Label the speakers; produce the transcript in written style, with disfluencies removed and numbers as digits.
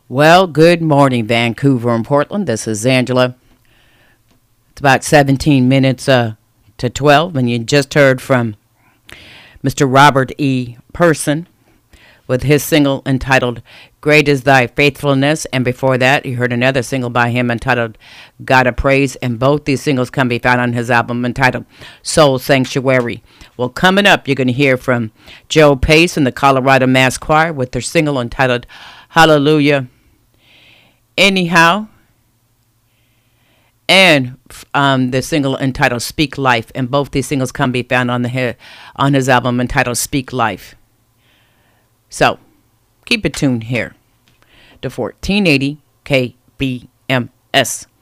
Speaker 1: Well, good morning, Vancouver and Portland. This is Angela. It's about 17 minutes to 12, and you just heard from Mr. Robert E. Person with his single entitled Great is Thy Faithfulness. And before that, you heard another single by him entitled God of Praise. And both these singles can be found on his album entitled Soul Sanctuary. Well, coming up, you're going to hear from Joe Pace and the Colorado Mass Choir with their single entitled Hallelujah. Anyhow, and the single entitled Speak Life. And both these singles can be found on his album entitled Speak Life. So, keep it tuned here to 1480 KBMS.